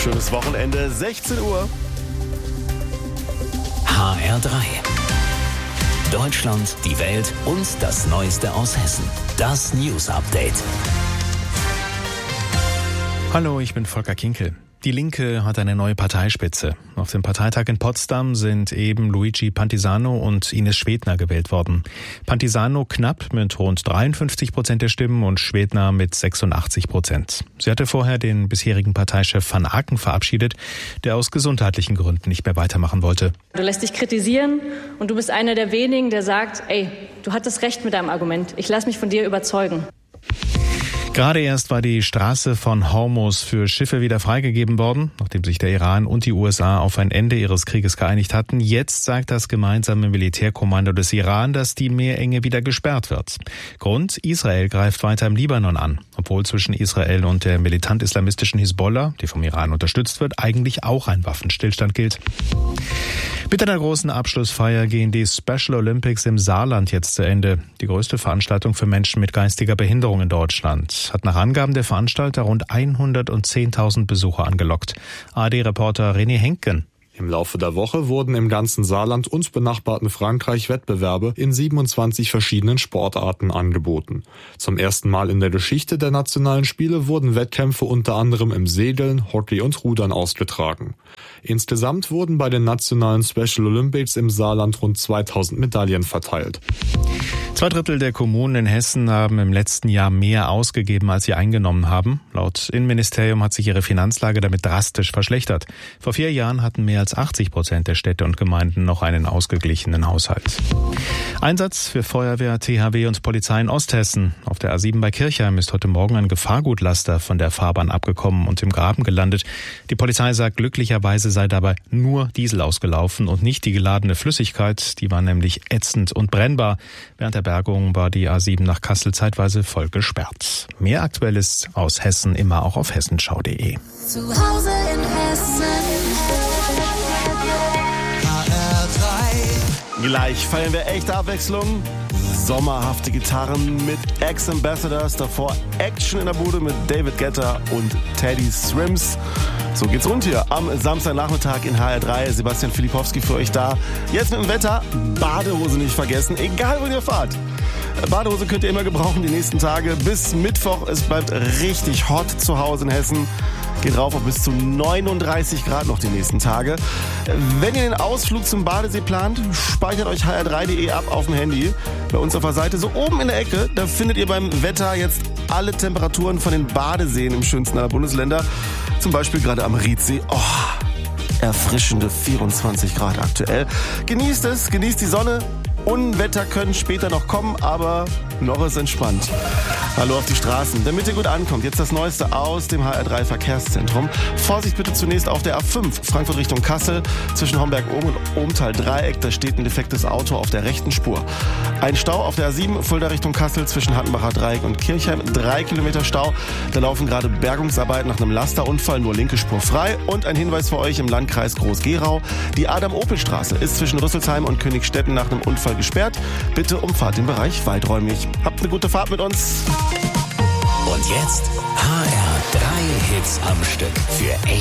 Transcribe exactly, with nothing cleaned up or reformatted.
Schönes Wochenende, sechzehn Uhr. H R drei. Deutschland, die Welt und das Neueste aus Hessen. Das News Update. Hallo, ich bin Volker Kinkel. Die Linke hat eine neue Parteispitze. Auf dem Parteitag in Potsdam sind eben Luigi Pantisano und Ines Schwedner gewählt worden. Pantisano knapp mit rund dreiundfünfzig Prozent der Stimmen und Schwedner mit sechsundachtzig Prozent. Sie hatte vorher den bisherigen Parteichef Van Aken verabschiedet, der aus gesundheitlichen Gründen nicht mehr weitermachen wollte. Du lässt dich kritisieren und du bist einer der wenigen, der sagt, ey, du hattest recht mit deinem Argument. Ich lass mich von dir überzeugen. Gerade erst war die Straße von Hormuz für Schiffe wieder freigegeben worden, nachdem sich der Iran und die U S A auf ein Ende ihres Krieges geeinigt hatten. Jetzt sagt das gemeinsame Militärkommando des Iran, dass die Meerenge wieder gesperrt wird. Grund: Israel greift weiter im Libanon an, obwohl zwischen Israel und der militant-islamistischen Hisbollah, die vom Iran unterstützt wird, eigentlich auch ein Waffenstillstand gilt. Mit einer großen Abschlussfeier gehen die Special Olympics im Saarland jetzt zu Ende. Die größte Veranstaltung für Menschen mit geistiger Behinderung in Deutschland. Hat nach Angaben der Veranstalter rund hundertzehntausend Besucher angelockt. A R D-Reporter René Henken. Im Laufe der Woche wurden im ganzen Saarland und benachbarten Frankreich Wettbewerbe in siebenundzwanzig verschiedenen Sportarten angeboten. Zum ersten Mal in der Geschichte der nationalen Spiele wurden Wettkämpfe unter anderem im Segeln, Hockey und Rudern ausgetragen. Insgesamt wurden bei den nationalen Special Olympics im Saarland rund zweitausend Medaillen verteilt. Zwei Drittel der Kommunen in Hessen haben im letzten Jahr mehr ausgegeben, als sie eingenommen haben. Laut Innenministerium hat sich ihre Finanzlage damit drastisch verschlechtert. Vor vier Jahren hatten mehr als achtzig Prozent der Städte und Gemeinden noch einen ausgeglichenen Haushalt. Einsatz für Feuerwehr, T H W und Polizei in Osthessen. Auf der A sieben bei Kirchheim ist heute Morgen ein Gefahrgutlaster von der Fahrbahn abgekommen und im Graben gelandet. Die Polizei sagt, glücklicherweise sei dabei nur Diesel ausgelaufen und nicht die geladene Flüssigkeit. Die war nämlich ätzend und brennbar. Während der Bergung war die A sieben nach Kassel zeitweise voll gesperrt. Mehr Aktuelles aus Hessen immer auch auf hessenschau punkt de. Zu Hause in Hessen. H R drei. Gleich feiern wir echte Abwechslung. Sommerhafte Gitarren mit Ex-Ambassadors, davor Action in der Bude mit David Guetta und Teddy Swims. So geht's rund hier am Samstagnachmittag in H R drei. Sebastian Filipowski für euch da. Jetzt mit dem Wetter, Badehose nicht vergessen, egal wo ihr fahrt. Badehose könnt ihr immer gebrauchen die nächsten Tage bis Mittwoch. Es bleibt richtig hot zu Hause in Hessen. Geht rauf auf bis zu neununddreißig Grad noch die nächsten Tage. Wenn ihr den Ausflug zum Badesee plant, speichert euch h r drei punkt de ab auf dem Handy. Bei uns auf der Seite, so oben in der Ecke, da findet ihr beim Wetter jetzt alle Temperaturen von den Badeseen im schönsten aller Bundesländer. Zum Beispiel gerade am Riedsee. Oh, erfrischende vierundzwanzig Grad aktuell. Genießt es, genießt die Sonne. Unwetter können später noch kommen, aber noch ist entspannt. Hallo auf die Straßen, damit ihr gut ankommt. Jetzt das Neueste aus dem H R drei Verkehrszentrum. Vorsicht bitte zunächst auf der A fünf, Frankfurt Richtung Kassel, zwischen Homberg-Ohm und Ohmtal-Dreieck. Da steht ein defektes Auto auf der rechten Spur. Ein Stau auf der A sieben, Fulda Richtung Kassel, zwischen Hattenbacher Dreieck und Kirchheim. Drei Kilometer Stau. Da laufen gerade Bergungsarbeiten nach einem Lasterunfall, nur linke Spur frei. Und ein Hinweis für euch im Landkreis Groß-Gerau. Die Adam-Opel-Straße ist zwischen Rüsselsheim und Königstetten nach einem Unfall gesperrt. Bitte umfahrt den Bereich weiträumig. Habt eine gute Fahrt mit uns. Und jetzt H R drei Hits am Stück für echt.